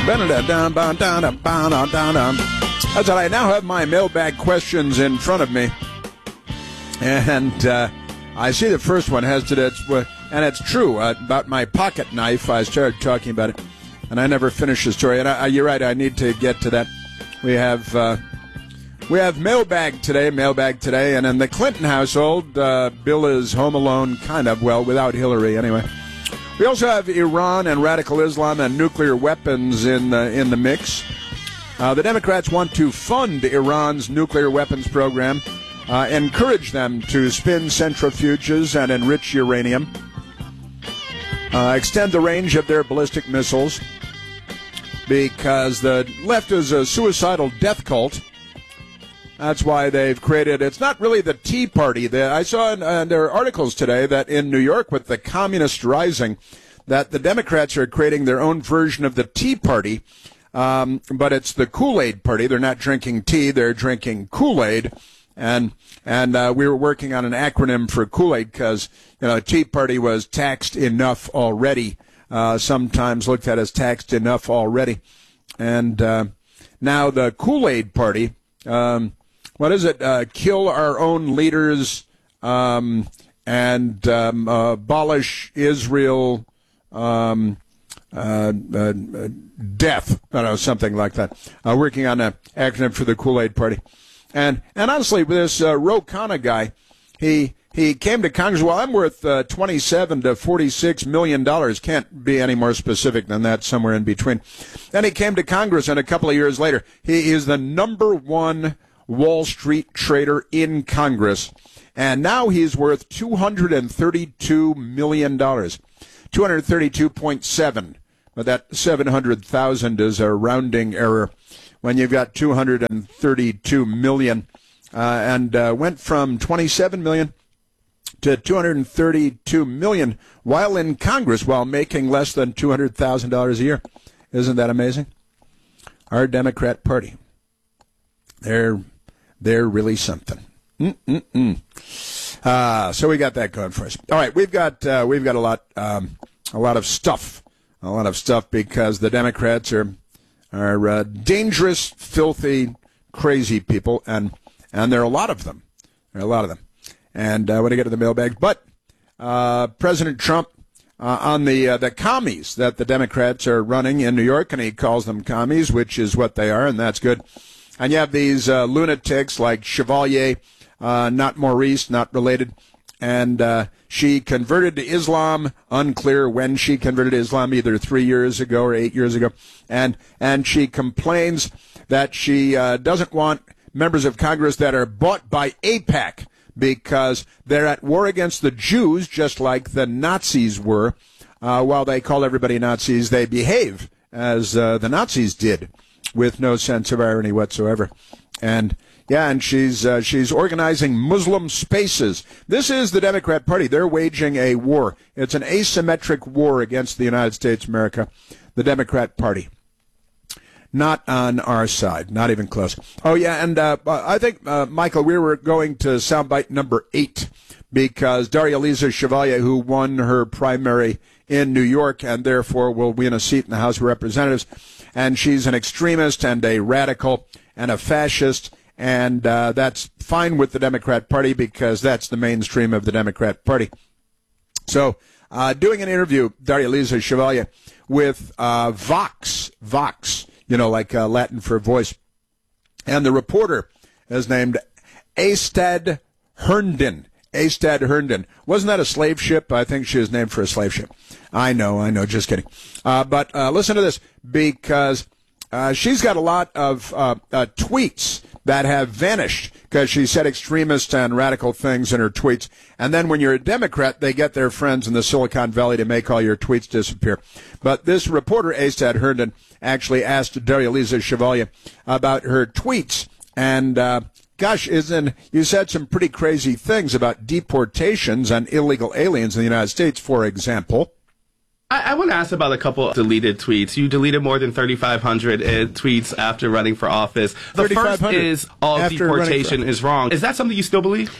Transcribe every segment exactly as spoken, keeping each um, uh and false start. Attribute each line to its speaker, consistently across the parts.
Speaker 1: That's all. I now have my mailbag questions in front of me, and uh, I see the first one has to do, and it's true uh, about my pocket knife. I started talking about it, and I never finished the story. And I, you're right. I need to get to that. We have uh, we have mailbag today, mailbag today, and in the Clinton household, uh, Bill is home alone, kind of. Well, without Hillary, anyway. We also have Iran and radical Islam and nuclear weapons in the, in the mix. Uh, the Democrats want to fund Iran's nuclear weapons program, uh, encourage them to spin centrifuges and enrich uranium, uh, extend the range of their ballistic missiles, because the left is a suicidal death cult. That's why they've created, it's not really the Tea Party. The, I saw in uh, there are articles today that in New York with the communist rising, that the Democrats are creating their own version of the Tea Party, um, but it's the Kool-Aid Party. They're not drinking tea, they're drinking Kool-Aid. And and uh, we were working on an acronym for Kool-Aid because, you know, Tea Party was taxed enough already, uh, sometimes looked at as taxed enough already. And uh, now the Kool-Aid Party, um, what is it? Uh, kill our own leaders um, and um, uh, abolish Israel, um, uh, uh, death, I don't know, something like that. Uh, working on an acronym for the Kool-Aid Party. And and honestly, this uh, Ro Khanna guy, he he came to Congress. Well, I'm worth uh, twenty-seven to forty-six million dollars. Can't be any more specific than that. Somewhere in between. Then he came to Congress, and a couple of years later, he is the number one Wall Street trader in Congress, and now he's worth two hundred thirty-two million dollars, two hundred thirty-two point seven. But that seven hundred thousand is a rounding error. When you've got two hundred thirty-two million, uh, and uh, went from twenty-seven million to two hundred thirty-two million while in Congress, while making less than two hundred thousand dollars a year. Isn't that amazing? Our Democrat Party, they're they're really something. Mm-mm-mm. Uh, so we got that going for us. All right, we've got uh, we've got a lot um, a lot of stuff, a lot of stuff because the Democrats are. are uh, dangerous, filthy, crazy people, and and there are a lot of them. There are a lot of them. And I want to get to the mailbag. But uh, President Trump, uh, on the uh, the commies that the Democrats are running in New York, and he calls them commies, which is what they are, and that's good. And you have these uh, lunatics like Chevalier, uh, not Maurice, not related, and uh, she converted to Islam, unclear when she converted to Islam, either three years ago or eight years ago. And and she complains that she uh, doesn't want members of Congress that are bought by AIPAC because they're at war against the Jews, just like the Nazis were. Uh, while they call everybody Nazis, they behave as uh, the Nazis did, with no sense of irony whatsoever. And yeah, and she's uh, she's organizing Muslim spaces. This is the Democrat Party. They're waging a war. It's an asymmetric war against the United States of America. The Democrat Party. Not on our side. Not even close. Oh, yeah, and uh, I think, uh, Michael, we were going to soundbite number eight because Daria-Lisa Chevalier, who won her primary in New York and therefore will win a seat in the House of Representatives, and she's an extremist and a radical and a fascist. And uh, that's fine with the Democrat Party because that's the mainstream of the Democrat Party. So uh, doing an interview, Daria-Lisa Chevalier, with uh, Vox, Vox, you know, like uh, Latin for voice. And the reporter is named Astad Herndon. Astad Herndon. Wasn't that a slave ship? I think she was named for a slave ship. I know, I know, just kidding. Uh, but uh, listen to this, because uh, she's got a lot of uh, uh, tweets that have vanished because she said extremist and radical things in her tweets. And then when you're a Democrat, they get their friends in the Silicon Valley to make all your tweets disappear. But this reporter, Astad Herndon, actually asked Daria-Lisa Chevalier about her tweets. And, uh, gosh, isn't, you said some pretty crazy things about deportations and illegal aliens in the United States, for example.
Speaker 2: I, I want to ask about a couple of deleted tweets. You deleted more than thirty-five hundred uh, tweets after running for office. The first is all deportation is wrong. Is that something you still believe?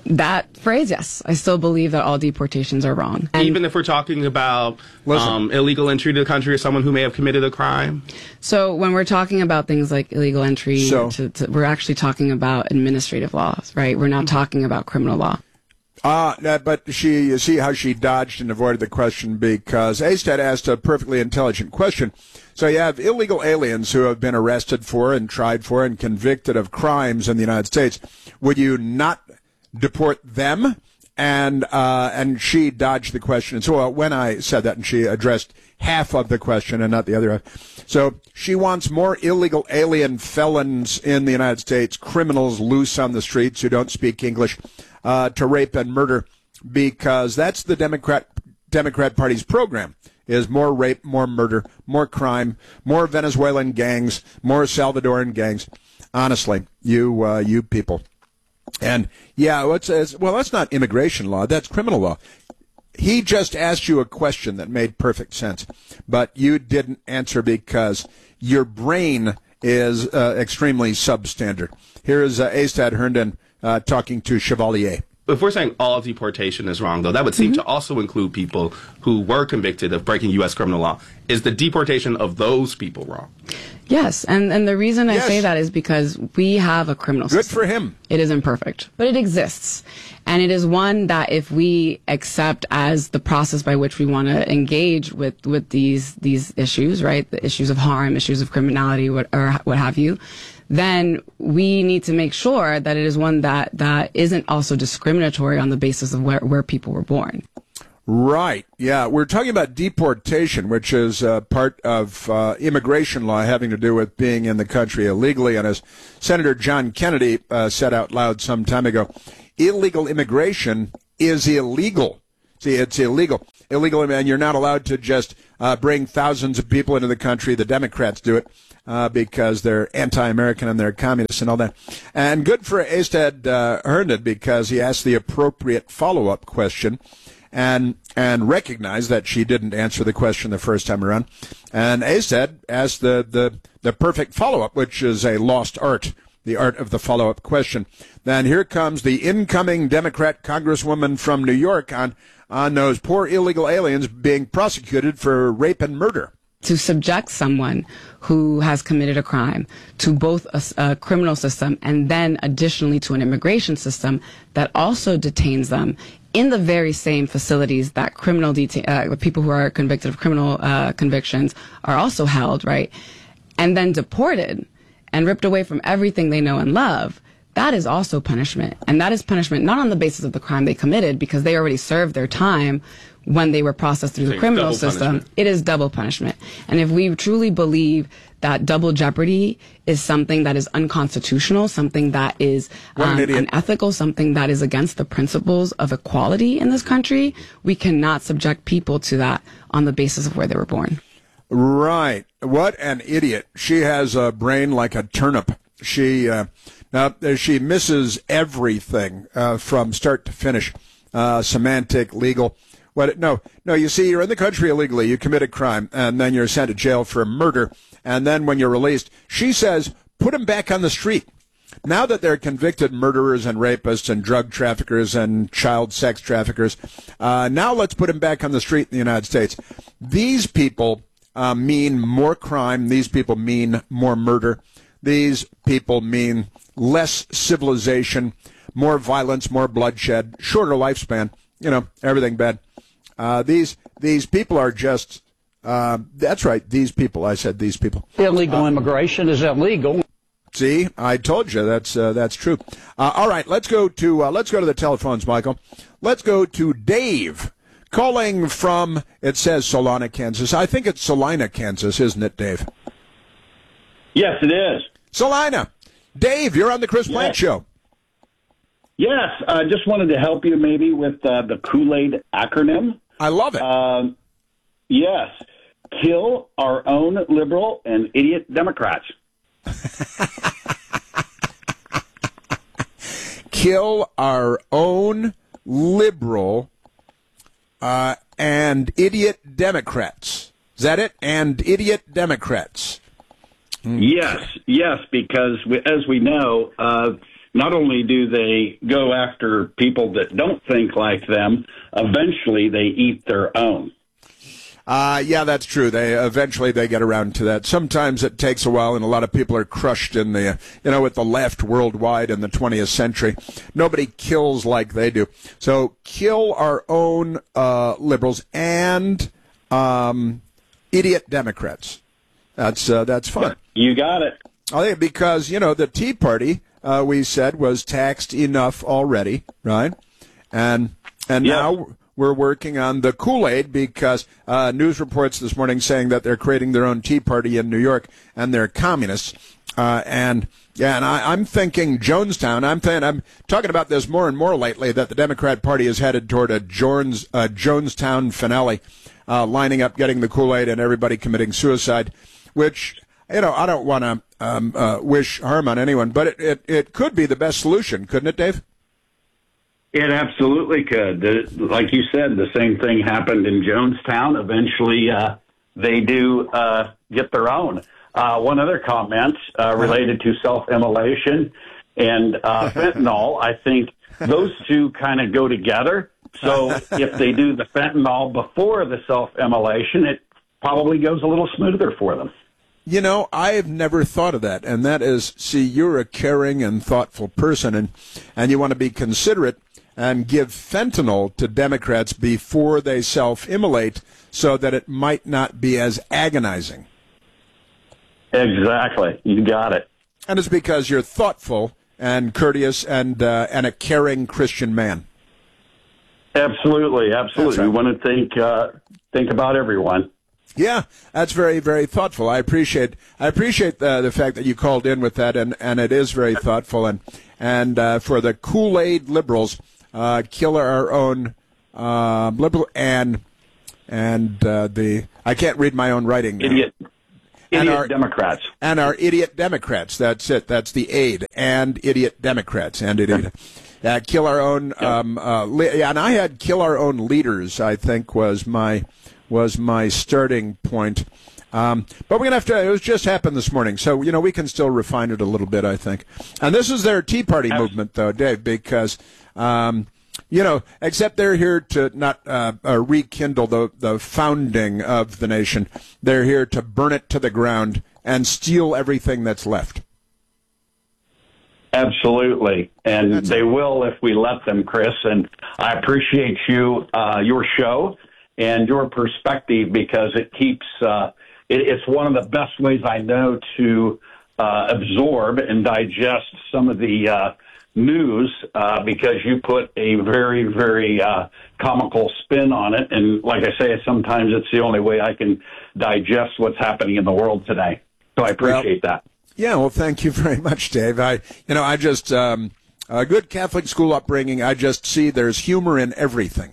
Speaker 3: That phrase, yes. I still believe that all deportations are wrong. And
Speaker 2: even if we're talking about um, illegal entry to the country or someone who may have committed a crime?
Speaker 3: So when we're talking about things like illegal entry,
Speaker 1: so,
Speaker 3: to, to, we're actually talking about administrative laws, right? We're not talking about criminal law.
Speaker 1: Uh, but she, you see how she dodged and avoided the question because Astad asked a perfectly intelligent question. So you have illegal aliens who have been arrested for and tried for and convicted of crimes in the United States. Would you not deport them? And uh, and she dodged the question. And so uh, when I said that, and she addressed half of the question and not the other half. So she wants more illegal alien felons in the United States, criminals loose on the streets who don't speak English, uh, to rape and murder, because that's the Democrat Democrat Party's program, is more rape, more murder, more crime, more Venezuelan gangs, more Salvadoran gangs. Honestly, you uh, you people. And, yeah, what's, well, that's not immigration law. That's criminal law. He just asked you a question that made perfect sense, but you didn't answer because your brain is uh, extremely substandard. Here is uh, Astad Herndon uh, talking to Chevalier.
Speaker 2: If we're saying all deportation is wrong, though, that would seem
Speaker 3: mm-hmm.
Speaker 2: to also include people who were convicted of breaking U S criminal law. Is the deportation of those people wrong?
Speaker 3: Yes, and, and the reason I
Speaker 1: yes.
Speaker 3: say that is because we have a criminal
Speaker 1: Good
Speaker 3: system.
Speaker 1: for him.
Speaker 3: It is imperfect, but it exists. And it is one that if we accept as the process by which we want to engage with, with these these issues, right, the issues of harm, issues of criminality, what, or what have you, then we need to make sure that it is one that, that isn't also discriminatory on the basis of where, where people were born.
Speaker 1: Right. Yeah. We're talking about deportation, which is uh, part of uh, immigration law having to do with being in the country illegally. And as Senator John Kennedy uh, said out loud some time ago, illegal immigration is illegal. See, it's illegal. Illegal, and you're not allowed to just uh, bring thousands of people into the country. The Democrats do it uh, because they're anti-American and they're communists and all that. And good for Astad uh, Herndon because he asked the appropriate follow-up question. And and recognize that she didn't answer the question the first time around. And Astad asked the, the, the perfect follow-up, which is a lost art, the art of the follow-up question. Then here comes the incoming Democrat Congresswoman from New York on, on those poor illegal aliens being prosecuted for rape and murder.
Speaker 3: To subject someone who has committed a crime to both a, a criminal system and then additionally to an immigration system that also detains them in the very same facilities that criminal detain, uh, people who are convicted of criminal uh, convictions are also held, right? And then deported and ripped away from everything they know and love. That is also punishment. And that is punishment not on the basis of the crime they committed because they already served their time when they were processed through the criminal system. Punishment. It is double punishment. And if we truly believe that double jeopardy is something that is unconstitutional, something that is um, unethical, something that is against the principles of equality in this country, we cannot subject people to that on the basis of where they were born.
Speaker 1: Right. What an idiot. She has a brain like a turnip. She uh, now she misses everything uh, from start to finish, uh, semantic, legal. What? No, no. You see, you're in the country illegally. You commit a crime, and then you're sent to jail for murder. And then when you're released, she says, put them back on the street. Now that they're convicted murderers and rapists and drug traffickers and child sex traffickers, uh, now let's put them back on the street in the United States. These people uh, mean more crime. These people mean more murder. These people mean less civilization, more violence, more bloodshed, shorter lifespan. You know, everything bad. Uh, these these people are just, uh, that's right, these people, I said these people.
Speaker 4: Illegal uh, immigration is illegal.
Speaker 1: See, I told you that's uh, that's true. Uh, all right, let's go to uh, let's go to the telephones, Michael. Let's go to Dave, calling from, it says Solana, Kansas. I think it's Salina, Kansas, isn't it, Dave?
Speaker 5: Yes, it is.
Speaker 1: Salina. Dave, you're on the Chris Plante
Speaker 5: yes.
Speaker 1: Show.
Speaker 5: Yes, I uh, just wanted to help you maybe with uh, the Kool-Aid acronym.
Speaker 1: I love it.
Speaker 5: Um, yes. Kill our own liberal and idiot Democrats.
Speaker 1: Kill our own liberal uh, and idiot Democrats. Is that it? And idiot Democrats.
Speaker 5: Okay. Yes, yes, because we, as we know, uh, not only do they go after people that don't think like them, eventually they eat their own.
Speaker 1: Uh, yeah, that's true. They eventually they get around to that. Sometimes it takes a while, and a lot of people are crushed in the, uh, you know, with the left worldwide in the twentieth century. Nobody kills like they do. So kill our own uh, liberals and um, idiot Democrats. That's uh, that's fun.
Speaker 5: You got it.
Speaker 1: I think because, you know, the Tea Party, uh, we said, was taxed enough already, right? And and
Speaker 5: Yep.
Speaker 1: now we're working on the Kool-Aid because uh, news reports this morning saying that they're creating their own Tea Party in New York, and they're communists. Uh, and yeah, and I, I'm thinking Jonestown. I'm thinking, I'm talking about this more and more lately, that the Democrat Party is headed toward a Jones, uh, Jonestown finale, uh, lining up, getting the Kool-Aid, and everybody committing suicide, which, you know, I don't want to um, uh, wish harm on anyone, but it, it, it could be the best solution, couldn't it, Dave?
Speaker 5: It absolutely could. The, like you said, the same thing happened in Jonestown. Eventually, uh, they do uh, get their own. Uh, one other comment uh, related to self-immolation and uh, fentanyl. I think those two kind of go together. So if they do the fentanyl before the self-immolation, it probably goes a little smoother for them.
Speaker 1: You know, I've never thought of that, and that is, see, you're a caring and thoughtful person, and, and you want to be considerate and give fentanyl to Democrats before they self-immolate so that it might not be as agonizing.
Speaker 5: Exactly. You got it.
Speaker 1: And it's because you're thoughtful and courteous and uh, and a caring Christian man.
Speaker 5: Absolutely, absolutely.
Speaker 1: Right.
Speaker 5: We want to think uh, think about everyone.
Speaker 1: Yeah, that's very, very thoughtful. I appreciate I appreciate the the fact that you called in with that, and, and it is very thoughtful. And and uh, for the Kool-Aid liberals, uh, kill our own uh, liberal and and uh, the I can't read my own writing now.
Speaker 5: Idiot.
Speaker 1: And
Speaker 5: Idiot
Speaker 1: our,
Speaker 5: Democrats.
Speaker 1: And our idiot Democrats. That's it. That's the aid. And idiot Democrats. And idiot. Uh, kill our own. Um, uh, li- and I had kill our own leaders, I think, was my was my starting point. Um, but we're going to have to, it was just happened this morning. So, you know, we can still refine it a little bit, I think. And this is their Tea Party movement, though, Dave, because, um, you know, except they're here to not uh, uh, rekindle the, the founding of the nation. They're here to burn it to the ground and steal everything that's left.
Speaker 5: Absolutely. And
Speaker 1: That's
Speaker 5: they
Speaker 1: it.
Speaker 5: will if we let them, Chris. And I appreciate you, uh, your show and your perspective, because it keeps, uh, it, it's one of the best ways I know to uh, absorb and digest some of the uh, news, uh, because you put a very, very uh, comical spin on it. And like I say, sometimes it's the only way I can digest what's happening in the world today. So I appreciate well, that.
Speaker 1: Yeah, well, thank you very much, Dave. I, you know, I just, um, a good Catholic school upbringing, I just see there's humor in everything.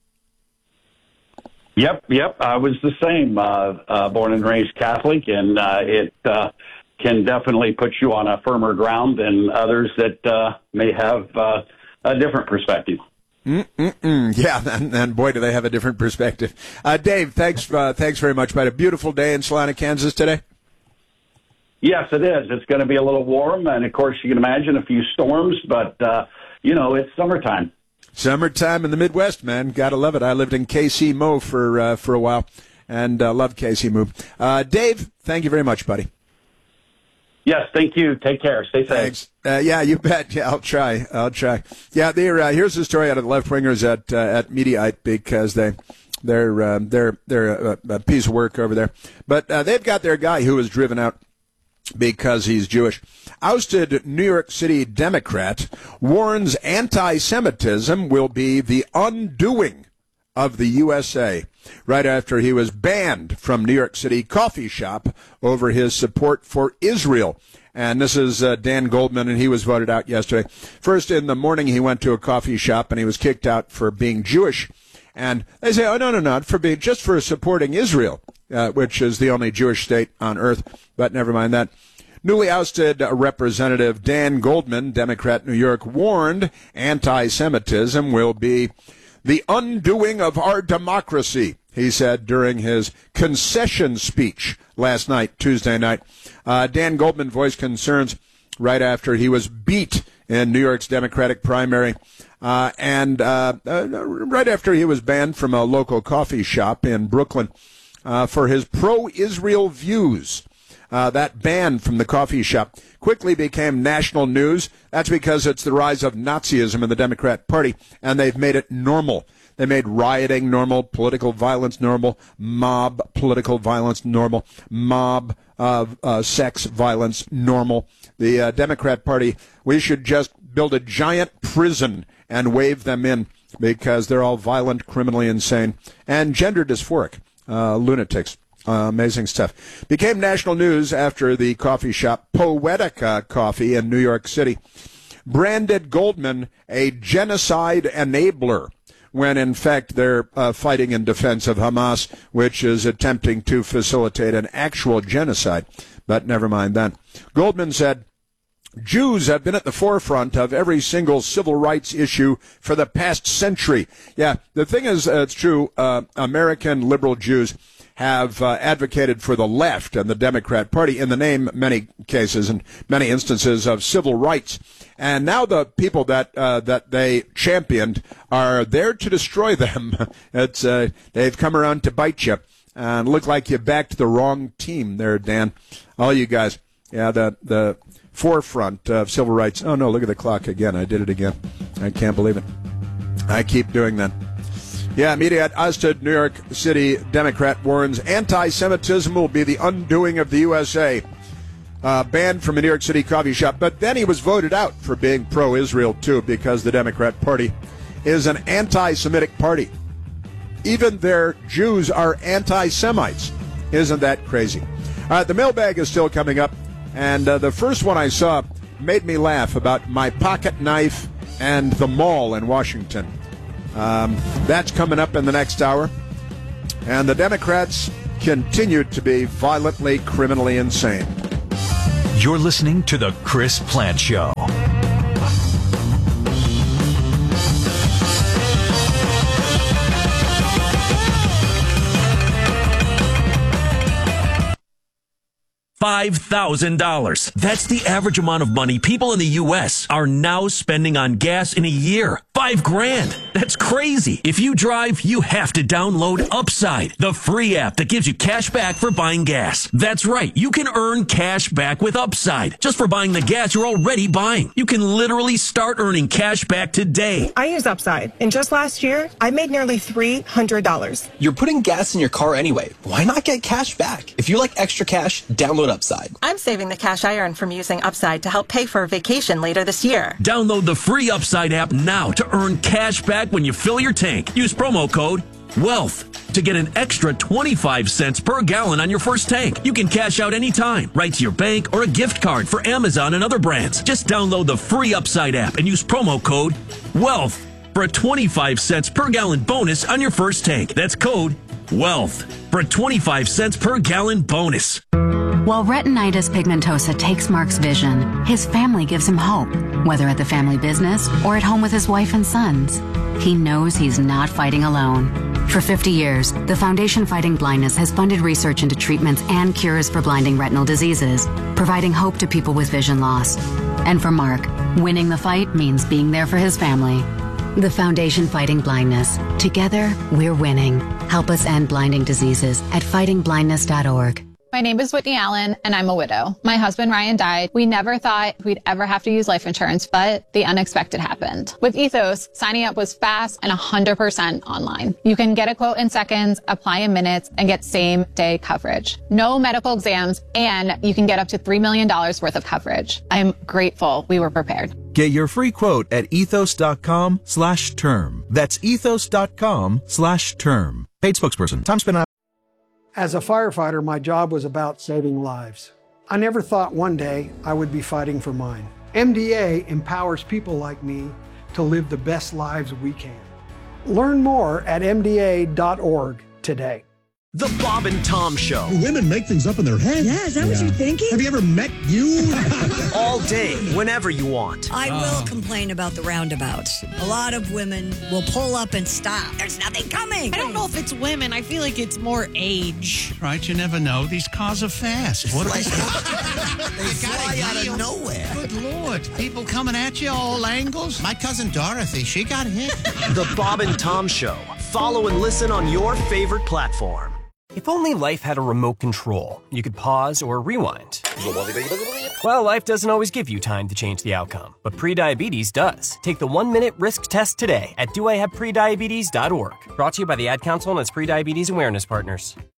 Speaker 5: Yep, yep. I was the same, uh, uh, born and raised Catholic, and uh, it uh, can definitely put you on a firmer ground than others that uh, may have uh, a different perspective.
Speaker 1: Mm-mm-mm. Yeah, and, and boy, do they have a different perspective. Uh, Dave, thanks, uh, thanks very much. About a beautiful day in Salina, Kansas today.
Speaker 5: Yes, it is. It's going to be a little warm, and of course, you can imagine a few storms, but, uh, you know, it's summertime.
Speaker 1: Summertime in the Midwest, man. Gotta love it. I lived in K C Mo for uh, for a while, and uh, loved K C Mo. Uh, Dave, thank you very much, buddy.
Speaker 5: Yes, thank you. Take care. Stay safe.
Speaker 1: Thanks. Uh, yeah, you bet. Yeah, I'll try. I'll try. Yeah, there. Uh, here's the story out of the left wingers at uh, at Mediaite, because they they're uh, they're they're a, a piece of work over there, but uh, they've got their guy who was driven out because he's Jewish. Ousted New York City Democrat warns anti-Semitism will be the undoing of the U S A, right after he was banned from New York City coffee shop over his support for Israel. And this is uh, Dan Goldman, and he was voted out yesterday. First in the morning, he went to a coffee shop, and he was kicked out for being Jewish. And they say, oh, no, no, not for being, just for supporting Israel, uh, which is the only Jewish state on earth. But never mind that. Newly ousted Representative Dan Goldman, Democrat, New York, warned anti-Semitism will be the undoing of our democracy, he said during his concession speech last night, Tuesday night. Uh, Dan Goldman voiced concerns right after he was beat in New York's Democratic primary. Uh, and uh, uh, right after he was banned from a local coffee shop in Brooklyn uh, for his pro-Israel views. Uh, that ban from the coffee shop quickly became national news. That's because it's the rise of Nazism in the Democrat Party, and they've made it normal. They made rioting normal, political violence normal, mob political violence normal, mob uh, uh, sex violence normal. The uh, Democrat Party, we should just build a giant prison and wave them in because they're all violent, criminally insane, and gender dysphoric uh, lunatics. Uh, amazing stuff. Became national news after the coffee shop Poetica Coffee in New York City branded Goldman a genocide enabler, when in fact they're uh, fighting in defense of Hamas, which is attempting to facilitate an actual genocide. But never mind that. Goldman said, Jews have been at the forefront of every single civil rights issue for the past century. Yeah, the thing is, uh, it's true, uh, American liberal Jews have uh, advocated for the left and the Democrat Party in the name, many cases and many instances, of civil rights. And now the people that uh, that they championed are there to destroy them. It's uh, they've come around to bite you, and look like you backed the wrong team there, Dan. All you guys, yeah, the the forefront of civil rights. Oh no, look at the clock again. I did it again. I can't believe it. I keep doing that. Yeah, media at Usted, New York City Democrat warns anti-Semitism will be the undoing of the U S A. Uh, banned from a New York City coffee shop, but then he was voted out for being pro-Israel, too, because the Democrat Party is an anti-Semitic party. Even their Jews are anti-Semites. Isn't that crazy? All right, the mailbag is still coming up, and uh, the first one I saw made me laugh about my pocket knife and the mall in Washington. Um, that's coming up in the next hour. And the Democrats continue to be violently, criminally insane.
Speaker 6: You're listening to The Chris Plante Show.
Speaker 7: five thousand dollars. That's the average amount of money people in the U S are now spending on gas in a year. Five grand. That's crazy. If you drive, you have to download Upside, the free app that gives you cash back for buying gas. That's right. You can earn cash back with Upside just for buying the gas you're already buying. You can literally start earning cash back today.
Speaker 8: I use Upside, and just last year, I made nearly three hundred dollars.
Speaker 9: You're putting gas in your car anyway. Why not get cash back? If you like extra cash, download Upside.
Speaker 8: I'm saving the cash I earn from using Upside to help pay for a vacation later this year.
Speaker 7: Download the free Upside app now to earn cash back when you fill your tank. Use promo code WEALTH to get an extra twenty-five cents per gallon on your first tank. You can cash out anytime, right to your bank or a gift card for Amazon and other brands. Just download the free Upside app and use promo code WEALTH for a twenty-five cents per gallon bonus on your first tank. That's code WEALTH for a twenty-five cents per gallon bonus.
Speaker 10: While retinitis pigmentosa takes Mark's vision, his family gives him hope, whether at the family business or at home with his wife and sons. He knows he's not fighting alone. For fifty years, the Foundation Fighting Blindness has funded research into treatments and cures for blinding retinal diseases, providing hope to people with vision loss. And for Mark, winning the fight means being there for his family. The Foundation Fighting Blindness. Together, we're winning. Help us end blinding diseases at fighting blindness dot org.
Speaker 11: My name is Whitney Allen, and I'm a widow. My husband, Ryan, died. We never thought we'd ever have to use life insurance, but the unexpected happened. With Ethos, signing up was fast and one hundred percent online. You can get a quote in seconds, apply in minutes, and get same-day coverage. No medical exams, and you can get up to three million dollars worth of coverage. I'm grateful we were prepared.
Speaker 12: Get your free quote at ethos.com slash term. That's ethos.com slash term. Paid spokesperson. Time spent on.
Speaker 13: As a firefighter, my job was about saving lives. I never thought one day I would be fighting for mine. M D A empowers people like me to live the best lives we can. Learn more at M D A dot org today.
Speaker 14: The Bob and Tom Show.
Speaker 15: Women make things up in their head.
Speaker 16: Yeah, is that yeah. what you're thinking?
Speaker 15: Have you ever met you?
Speaker 14: All day, whenever you want.
Speaker 16: I oh. will complain about the roundabouts. A lot of women will pull up and stop. There's nothing coming.
Speaker 17: I don't know if it's women. I feel like it's more age.
Speaker 18: Right, you never know. These cars are fast. What are they?
Speaker 19: They fly out of nowhere.
Speaker 18: Good Lord. People coming at you all angles.
Speaker 19: My cousin Dorothy, she got hit.
Speaker 14: The Bob and Tom Show. Follow and listen on your favorite platform.
Speaker 20: If only life had a remote control, you could pause or rewind. Well, life doesn't always give you time to change the outcome, but prediabetes does. Take the one-minute risk test today at do I have prediabetes dot org. Brought to you by the Ad Council and its prediabetes awareness partners.